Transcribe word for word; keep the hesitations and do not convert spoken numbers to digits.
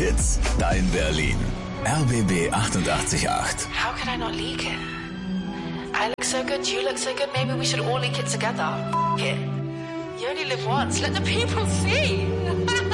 Hits, dein Berlin. R B B achtundachtzig Komma acht. How could I not leak it? I look so good, you look so good, maybe we should all leak it together. F it. You only live once, let the people see.